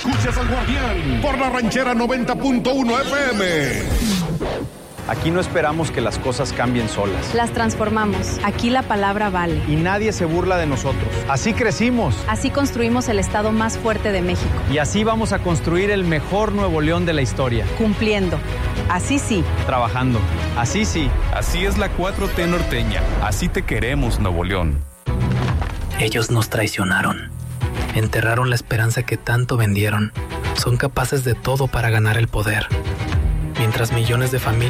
Escuchas al Guardián por la Ranchera 90.1 FM. Aquí no esperamos que las cosas cambien solas. Las transformamos. Aquí la palabra vale. Y nadie se burla de nosotros. Así crecimos. Así construimos el estado más fuerte de México. Y así vamos a construir el mejor Nuevo León de la historia. Cumpliendo. Así sí. Trabajando. Así sí. Así es la 4T norteña. Así te queremos, Nuevo León. Ellos nos traicionaron. Enterraron la esperanza que tanto vendieron. Son capaces de todo para ganar el poder. Mientras millones de familias